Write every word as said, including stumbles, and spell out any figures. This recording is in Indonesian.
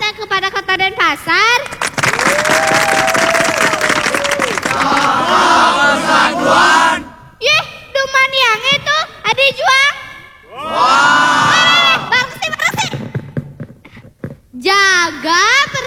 datang kepada kota Denpasar? Persatuan. Yeh, duman yang itu ada juang. Wah. Eh, bangsi, bangsi. Jaga